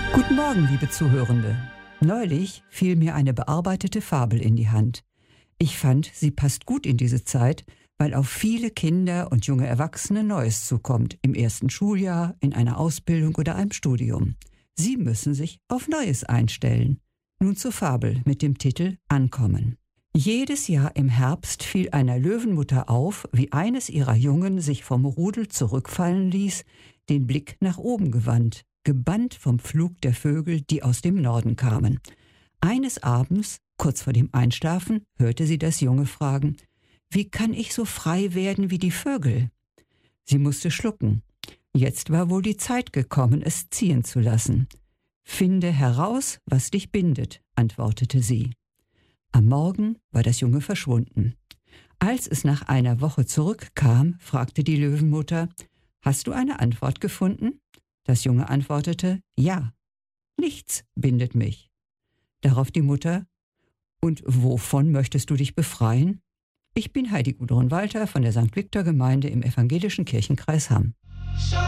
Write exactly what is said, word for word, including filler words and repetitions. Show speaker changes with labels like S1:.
S1: Guten Morgen, liebe Zuhörende. Neulich fiel mir eine bearbeitete Fabel in die Hand. Ich fand, sie passt gut in diese Zeit, weil auf viele Kinder und junge Erwachsene Neues zukommt, im ersten Schuljahr, in einer Ausbildung oder einem Studium. Sie müssen sich auf Neues einstellen. Nun zur Fabel mit dem Titel Ankommen. Jedes Jahr im Herbst fiel einer Löwenmutter auf, wie eines ihrer Jungen sich vom Rudel zurückfallen ließ, den Blick nach oben gewandt, gebannt vom Flug der Vögel, die aus dem Norden kamen. Eines Abends, kurz vor dem Einschlafen, hörte sie das Junge fragen: »Wie kann ich so frei werden wie die Vögel?« Sie musste schlucken. Jetzt war wohl die Zeit gekommen, es ziehen zu lassen. »Finde heraus, was dich bindet«, antwortete sie. Am Morgen war das Junge verschwunden. Als es nach einer Woche zurückkam, fragte die Löwenmutter: »Hast du eine Antwort gefunden?« Das Junge antwortete: »Ja, nichts bindet mich.« Darauf die Mutter: »Und wovon möchtest du dich befreien?« »Ich bin Heidi Gudrun Walter von der Sankt Viktor Gemeinde im evangelischen Kirchenkreis Hamm.«